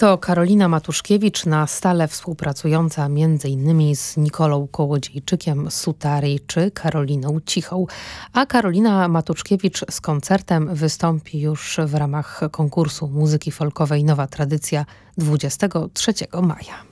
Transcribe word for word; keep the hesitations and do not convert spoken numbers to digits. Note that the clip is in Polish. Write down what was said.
To Karolina Matuszkiewicz, na stale współpracująca między innymi z Nikolą Kołodziejczykiem Sutari czy Karoliną Cichą. A Karolina Matuszkiewicz z koncertem wystąpi już w ramach konkursu muzyki folkowej Nowa Tradycja dwudziestego trzeciego maja.